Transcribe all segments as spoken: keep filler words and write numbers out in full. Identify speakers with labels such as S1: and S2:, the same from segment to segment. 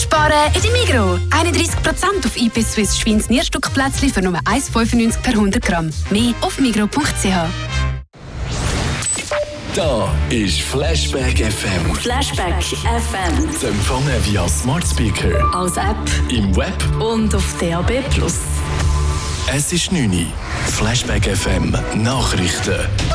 S1: Sparen in der Migros. einunddreißig Prozent auf I P Swiss Schweins Nierstückplätzchen für nur eins Komma fünfundneunzig per hundert Gramm. Mehr auf migros punkt c h.
S2: Da ist Flashback F M.
S3: Flashback F M.
S2: Zu empfangen via Smart Speaker,
S3: als App
S2: im Web
S3: und auf D A B plus.
S2: Es ist neun Uhr. Flashback F M Nachrichten.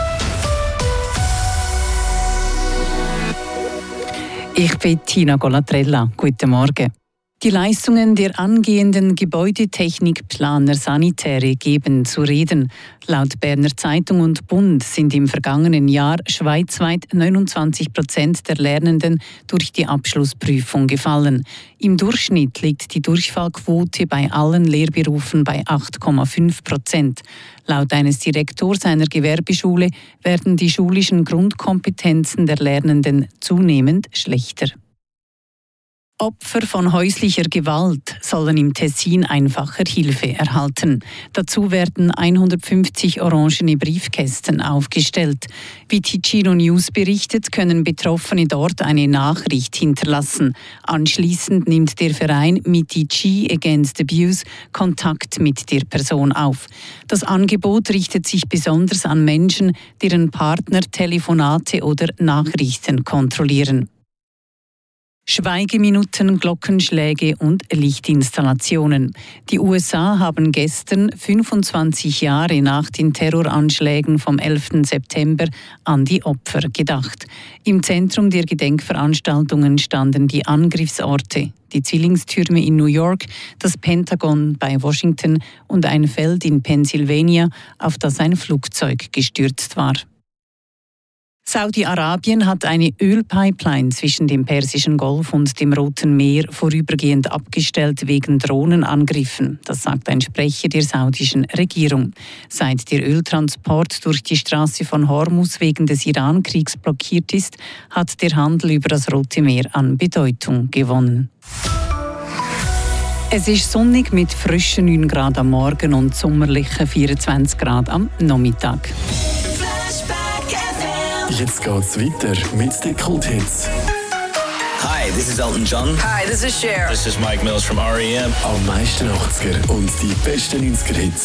S4: Ich bin Tina Golatrella. Guten Morgen. Die Leistungen der angehenden Gebäudetechnikplaner Sanitäre geben zu reden. Laut Berner Zeitung und Bund sind im vergangenen Jahr schweizweit neunundzwanzig Prozent der Lernenden durch die Abschlussprüfung gefallen. Im Durchschnitt liegt die Durchfallquote bei allen Lehrberufen bei acht Komma fünf Prozent. Laut eines Direktors einer Gewerbeschule werden die schulischen Grundkompetenzen der Lernenden zunehmend schlechter. Opfer von häuslicher Gewalt sollen im Tessin einfacher Hilfe erhalten. Dazu werden hundertfünfzig orangene Briefkästen aufgestellt. Wie Ticino News berichtet, können Betroffene dort eine Nachricht hinterlassen. Anschließend nimmt der Verein Mitici Against Abuse Kontakt mit der Person auf. Das Angebot richtet sich besonders an Menschen, deren Partner Telefonate oder Nachrichten kontrollieren. Schweigeminuten, Glockenschläge und Lichtinstallationen. Die U S A haben gestern, fünfundzwanzig Jahre nach den Terroranschlägen vom elften September, an die Opfer gedacht. Im Zentrum der Gedenkveranstaltungen standen die Angriffsorte, die Zwillingstürme in New York, das Pentagon bei Washington und ein Feld in Pennsylvania, auf das ein Flugzeug gestürzt war. Saudi-Arabien hat eine Ölpipeline zwischen dem Persischen Golf und dem Roten Meer vorübergehend abgestellt wegen Drohnenangriffen. Das sagt ein Sprecher der saudischen Regierung. Seit der Öltransport durch die Straße von Hormuz wegen des Iran-Kriegs blockiert ist, hat der Handel über das Rote Meer an Bedeutung gewonnen. Es ist sonnig mit frischen neun Grad am Morgen und sommerlichen vierundzwanzig Grad am Nachmittag.
S2: Jetzt geht's weiter mit den Kulthits.
S5: Hi, this is Elton John.
S6: Hi, this is Cher.
S5: This is Mike Mills from R E M.
S2: Am meisten achtziger und die besten neunziger Hits.